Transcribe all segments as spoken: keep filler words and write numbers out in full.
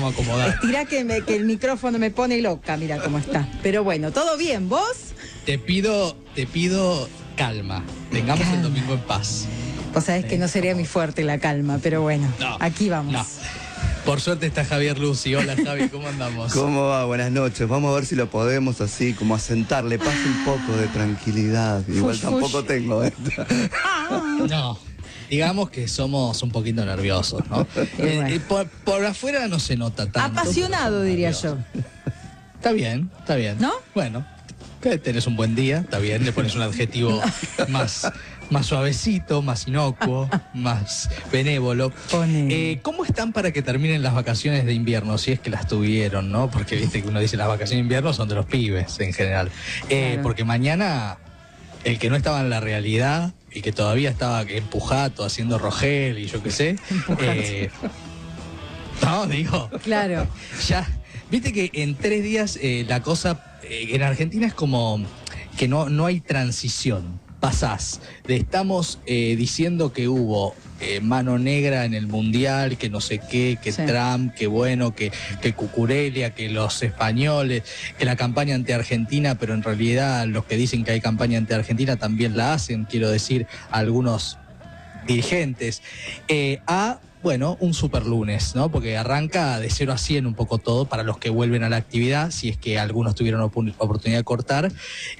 vamos a acomodar. Estirá que, me, que el micrófono me pone loca, mira cómo está. Pero bueno, ¿todo bien? ¿Vos? Te pido, te pido calma. Tengamos calma. El domingo en paz. Vos sabés eh. que no sería mi fuerte la calma, pero bueno, no, aquí vamos. No. Por suerte está Javier Lucy. Hola Javi, ¿cómo andamos? ¿Cómo va? Buenas noches. Vamos a ver si lo podemos así, como asentarle. Pase un poco de tranquilidad. Igual fush, tampoco fush. tengo esta. No. Digamos que somos un poquito nerviosos, ¿no? eh, eh, por, por afuera no se nota tanto. Apasionado, diría yo. Está bien, está bien. ¿No? Bueno, que tenés un buen día, está bien, le pones un adjetivo no. más, más suavecito, más inocuo, más benévolo. Eh, ¿Cómo están para que terminen las vacaciones de invierno? Si es que las tuvieron, ¿no? Porque viste que uno dice las vacaciones de invierno son de los pibes en general. Eh, claro. Porque mañana, el que no estaba en la realidad y que todavía estaba empujado, haciendo rogel y yo qué sé. Eh, no, digo. Claro. Ya, viste que en tres días eh, la cosa eh, en Argentina es como que no, no hay transición. Pasás de estamos eh, diciendo que hubo eh, mano negra en el Mundial, que no sé qué, que sí. Trump, que bueno, que, que Cucurelia, que los españoles, que la campaña anti-Argentina, pero en realidad los que dicen que hay campaña anti-Argentina también la hacen, quiero decir, algunos dirigentes, eh, a, bueno, un super lunes, ¿no? Porque arranca de cero a cien un poco todo para los que vuelven a la actividad, si es que algunos tuvieron op- oportunidad de cortar.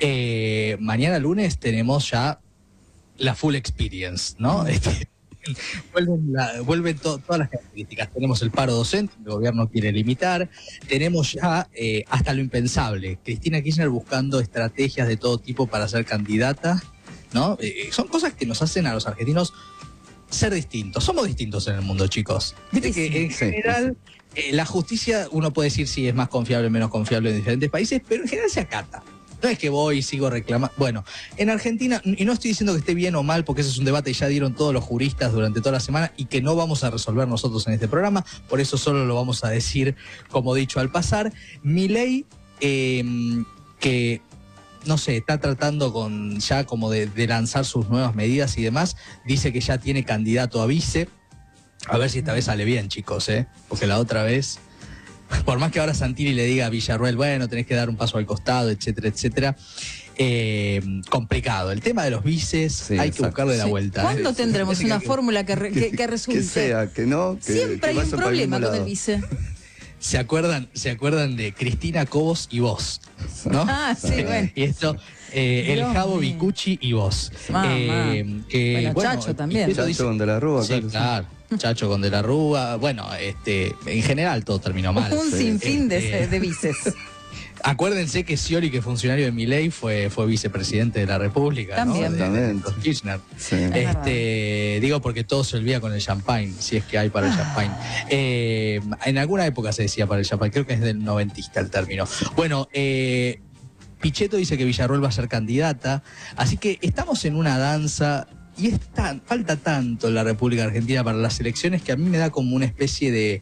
Eh, mañana lunes tenemos ya la full experience, ¿no? Este, vuelven la, vuelven to- todas las características. Tenemos el paro docente, el gobierno quiere limitar. Tenemos ya eh, hasta lo impensable. Cristina Kirchner buscando estrategias de todo tipo para ser candidata, ¿no? Eh, son cosas que nos hacen a los argentinos ser distintos. Somos distintos en el mundo, chicos. Viste sí, que en sí, general sí. Eh, la justicia, uno puede decir si es más confiable o menos confiable en diferentes países, pero en general se acata. No es que voy y sigo reclamando. Bueno, en Argentina, y no estoy diciendo que esté bien o mal, porque ese es un debate que ya dieron todos los juristas durante toda la semana y que no vamos a resolver nosotros en este programa, por eso solo lo vamos a decir como dicho al pasar. Milei, eh, que no sé, está tratando con ya como de, de lanzar sus nuevas medidas y demás, dice que ya tiene candidato a vice. A ver si esta vez sale bien, chicos, ¿eh? Porque la otra vez, por más que ahora Santilli le diga a Villarruel, bueno, tenés que dar un paso al costado, etcétera, etcétera, eh, complicado. El tema de los vices, sí, hay exacto. que buscarle sí. la vuelta. ¿Cuándo ¿eh? tendremos una fórmula que, re, que, que resulte? Que sea, que no. Que, Siempre que hay un problema con el vice. ¿Se acuerdan, ¿Se acuerdan de Cristina Cobos y vos? ¿No? Ah, sí, bueno. Y esto, eh, el Jabo Vicucci y vos. Eh, que, bueno, bueno, Chacho también. Chacho dice, con De la Rúa. Sí, claro. Chacho con De la Rúa. Bueno, este, en general todo terminó mal. Un sí. sinfín este, de, de vices. Acuérdense que Scioli, que funcionario de Milei, fue, fue vicepresidente de la República, también, ¿no? También. Con Kirchner. Sí. Este, digo porque todo se olvida con el champagne, si es que hay para el champagne. Eh, en alguna época se decía para el champagne, creo que es del noventista el término. Bueno, eh, Pichetto dice que Villarruel va a ser candidata, así que estamos en una danza y es tan, falta tanto en la República Argentina para las elecciones que a mí me da como una especie de...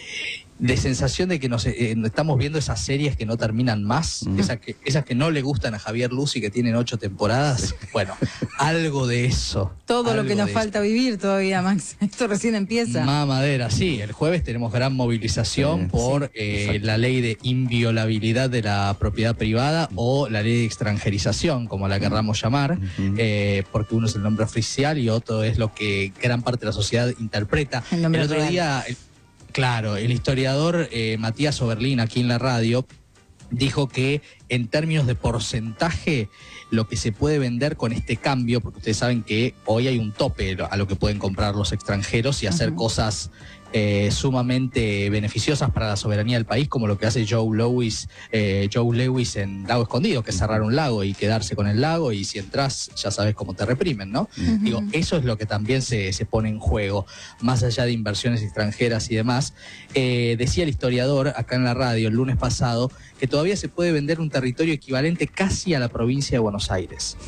de sensación de que nos eh, estamos viendo esas series que no terminan más, uh-huh. esas, que, esas que no le gustan a Javier Lucy, que tienen ocho temporadas. Bueno, algo de eso. Todo lo que nos falta eso. Vivir todavía, Max. Esto recién empieza. Mamadera, sí. El jueves tenemos gran movilización sí, por sí, eh, la ley de inviolabilidad de la propiedad privada o la ley de extranjerización, como la querramos llamar, uh-huh. eh, porque uno es el nombre oficial y otro es lo que gran parte de la sociedad interpreta. El, el otro real. día... El, Claro, el historiador eh, Matías Oberlin, aquí en la radio, dijo que en términos de porcentaje, lo que se puede vender con este cambio, porque ustedes saben que hoy hay un tope a lo que pueden comprar los extranjeros y hacer uh-huh. cosas eh, sumamente beneficiosas para la soberanía del país, como lo que hace Joe Lewis, eh, Joe Lewis en Lago Escondido, que es cerrar un lago y quedarse con el lago, y si entras ya sabes cómo te reprimen, ¿no? Uh-huh. Digo, eso es lo que también se, se pone en juego, más allá de inversiones extranjeras y demás. Eh, decía el historiador acá en la radio el lunes pasado que todavía se puede vender un territorio equivalente casi a la provincia de Buenos Aires.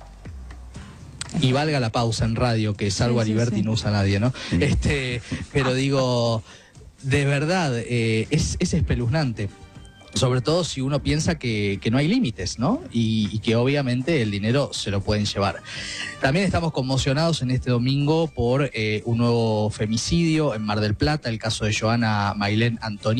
Y valga la pausa en radio, que salvo sí, a Liberty sí, sí. no usa nadie, ¿no? Este, pero digo, de verdad, eh, es, es espeluznante. Sobre todo si uno piensa que, que no hay límites, ¿no? Y, y que obviamente el dinero se lo pueden llevar. También estamos conmocionados en este domingo por eh, un nuevo femicidio en Mar del Plata, el caso de Joana Mailén Antoni.